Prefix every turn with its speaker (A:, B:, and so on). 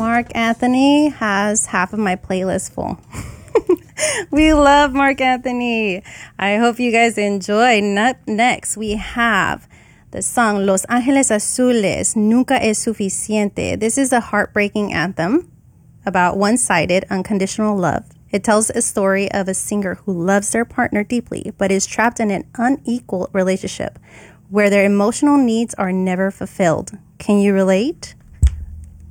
A: Marc Anthony has half of my playlist full. We love Marc Anthony. I hope you guys enjoy. Next, we have the song Los Ángeles Azules, Nunca es Suficiente. This is a heartbreaking anthem about one-sided, unconditional love. It tells a story of a singer who loves their partner deeply, but is trapped in an unequal relationship where their emotional needs are never fulfilled. Can you relate?